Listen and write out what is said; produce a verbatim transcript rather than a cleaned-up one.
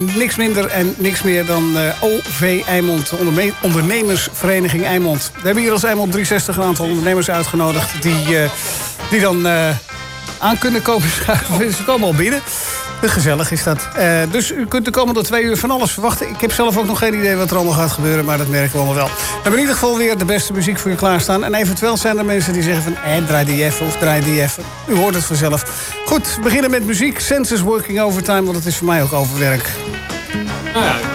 niks minder en niks meer dan uh, O V Eimond, onderme- ondernemersvereniging Eimond. We hebben hier als Eimond driehonderdzestig een aantal ondernemers uitgenodigd... die, uh, die dan uh, aan kunnen komen. Ze komen al binnen. Gezellig is dat. Uh, dus u kunt de komende twee uur van alles verwachten. Ik heb zelf ook nog geen idee wat er allemaal gaat gebeuren... maar dat merken we allemaal wel. We hebben in ieder geval weer de beste muziek voor u klaarstaan. En eventueel zijn er mensen die zeggen van... eh, draai die even of draai die even. U hoort het vanzelf. Goed, we beginnen met muziek. Senses Working Overtime, want het is voor mij ook overwerk. Nou ja,